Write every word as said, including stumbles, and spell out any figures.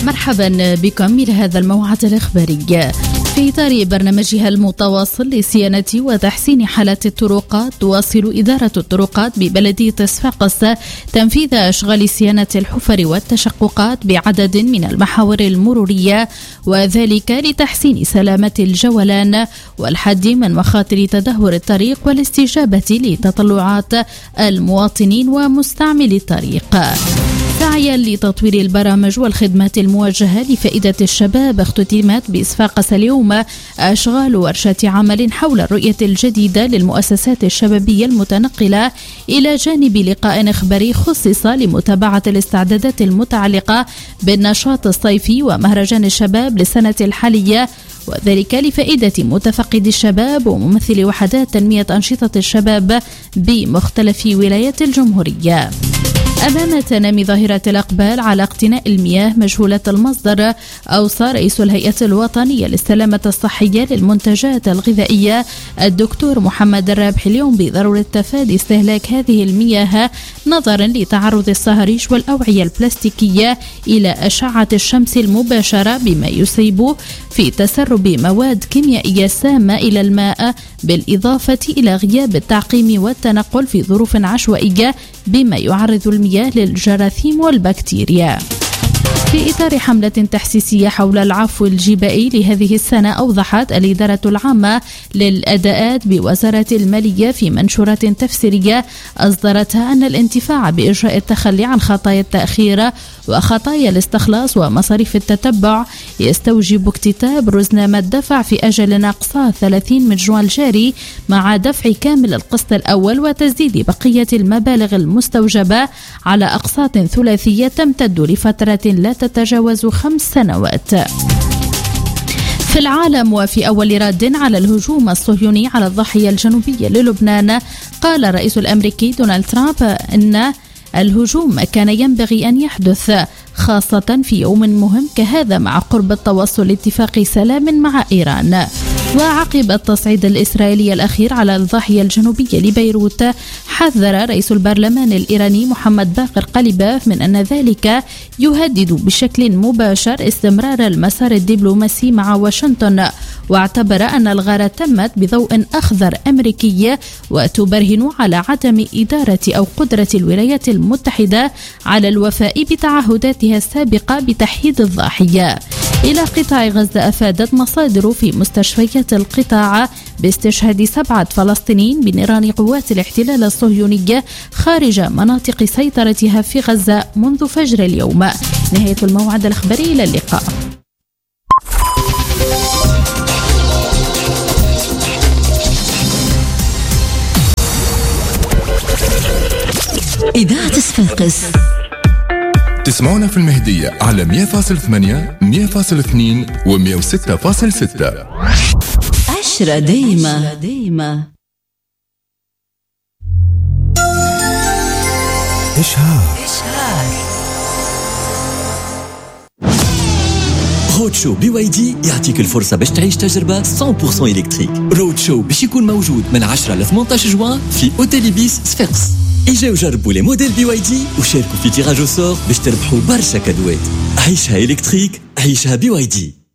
مرحبا بكم إلى هذا الموعد الإخباري. في إطار برنامجها المتواصل لصيانة وتحسين حالات الطرقات، تواصل إدارة الطرقات ببلدية صفاقس تنفيذ أشغال صيانة الحفر والتشققات بعدد من المحاور المرورية، وذلك لتحسين سلامة الجولان والحد من مخاطر تدهور الطريق والاستجابة لتطلعات المواطنين ومستعملي الطريق. سعيا لتطوير البرامج والخدمات الموجهة لفائدة الشباب، اختتمت بصفاقس اليوم أشغال ورشة عمل حول الرؤية الجديدة للمؤسسات الشبابية المتنقلة، إلى جانب لقاء إخباري خصص لمتابعة الاستعدادات المتعلقة بالنشاط الصيفي ومهرجان الشباب للسنة الحالية، وذلك لفائدة متفقدي الشباب وممثلي وحدات تنمية أنشطة الشباب بمختلف ولايات الجمهورية. أمام تنامي ظاهرة الأقبال على اقتناء المياه مجهولة المصدر، أوصى رئيس الهيئة الوطنية للسلامة الصحية للمنتجات الغذائية الدكتور محمد الرابحي اليوم بضرورة تفادي استهلاك هذه المياه نظرا لتعرض الصهاريج والأوعية البلاستيكية إلى أشعة الشمس المباشرة، بما يسيب في تسرب مواد كيميائية سامة إلى الماء، بالإضافة إلى غياب التعقيم والتنقل في ظروف عشوائية، بما يعرض المياه للجراثيم والبكتيريا. في إطار حملة تحسيسية حول العفو الجبائي لهذه السنة، أوضحت الإدارة العامة للأداءات بوزارة المالية في منشورات تفسيرية أصدرتها أن الانتفاع بإجراء التخلي عن خطايا التأخير وخطايا الاستخلاص ومصاريف التتبع يستوجب اكتتاب رزنامة الدفع في أجل أقصى ثلاثين من جوان الجاري، مع دفع كامل القسط الأول وتسديد بقية المبالغ المستوجبة على أقساط ثلاثية تمتد لفترة لا تتجاوز خمس سنوات. في العالم، وفي أول رد على الهجوم الصهيوني على الضاحية الجنوبية للبنان، قال الرئيس الأمريكي دونالد ترامب أن الهجوم كان ينبغي أن يحدث، خاصة في يوم مهم كهذا مع قرب التوصل لاتفاق سلام مع إيران. وعقب التصعيد الإسرائيلي الأخير على الضاحية الجنوبية لبيروت، حذر رئيس البرلمان الإيراني محمد باقر قليباف من أن ذلك يهدد بشكل مباشر استمرار المسار الدبلوماسي مع واشنطن، واعتبر أن الغارة تمت بضوء أخضر أمريكي وتبرهن على عدم إدارة أو قدرة الولايات المتحدة على الوفاء بتعهداتها السابقة بتحييد الضاحية. إلى قطاع غزة، أفادت مصادر في مستشفيات القطاع باستشهاد سبعة فلسطينيين بنيران قوات الاحتلال الصهيونية خارج مناطق سيطرتها في غزة منذ فجر اليوم. نهاية الموعد الإخباري، إلى اللقاء. إذاعة صفاقس تسمعونا في المهدية على مية فاصلة ثمانية مية فاصلة اثنين و مية وستة فاصلة ستة. عشرة دايمة دايمة. إشهار رود شو بي واي دي يعطيك الفرصة باش تعيش تجربة مية بالمية إلكتريك. رود شو باش يكون موجود من عشرة ل ثمانية عشر جوان في أوتيل بيس صفاقس. اجاو جربوا لي موديل بي واي دي وشاركوا في تيراج او سور باش تربحوا برشا كادوات. عيشها إلكتريك، عيشها بي واي دي.